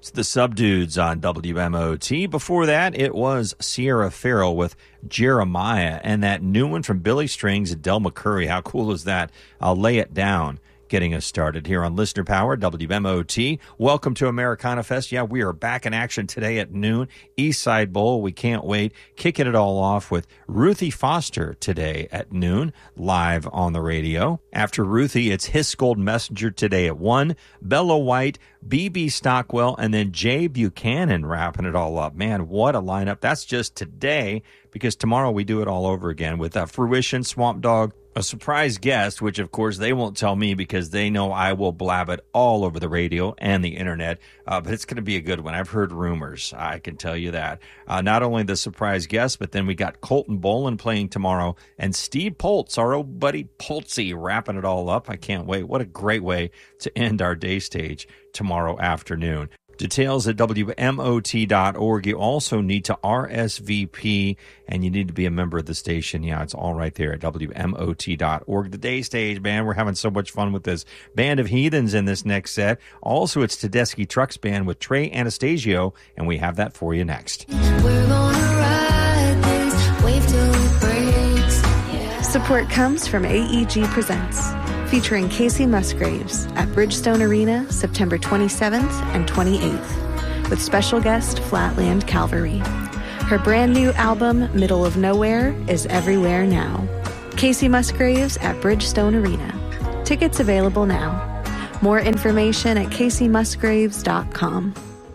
It's the Subdudes on WMOT. Before that, it was Sierra Farrell with Jeremiah, and that new one from Billy Strings and Del McCurry. How cool is that? I'll Lay It Down. Getting us started here on Listener Power, WMOT. Welcome to Americana Fest. Yeah, we are back in action today at noon. Eastside Bowl, we can't wait. Kicking it all off with Ruthie Foster today at noon, live on the radio. After Ruthie, it's Hiss Gold Messenger today at 1. Bella White, B.B. Stockwell, and then Jay Buchanan wrapping it all up. Man, what a lineup. That's just today, because tomorrow we do it all over again with Fruition, Swamp Dogg, a surprise guest, which, of course, they won't tell me because they know I will blab it all over the radio and the internet. But it's going to be a good one. I've heard rumors. I can tell you that. Not only the surprise guest, but then we got Colton Boland playing tomorrow and Steve Poltz, our old buddy Poltzy, wrapping it all up. I can't wait. What a great way to end our day stage tomorrow afternoon. Details at WMOT.org. You also need to RSVP, and you need to be a member of the station. Yeah, it's all right there at WMOT.org. The day stage, man, we're having so much fun with this. Band of Heathens in this next set. Also, it's Tedeschi Trucks Band with Trey Anastasio, and we have that for you next. We're gonna ride this wave till it breaks. Yeah. Support comes from AEG Presents, featuring Casey Musgraves at Bridgestone Arena September 27th and 28th, with special guest Flatland Calvary. Her brand new album, Middle of Nowhere, is everywhere now. Casey Musgraves at Bridgestone Arena. Tickets available now. More information at caseymusgraves.com.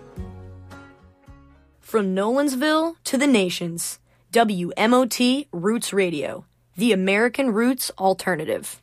From Nolensville to the nations, WMOT Roots Radio, the American Roots Alternative.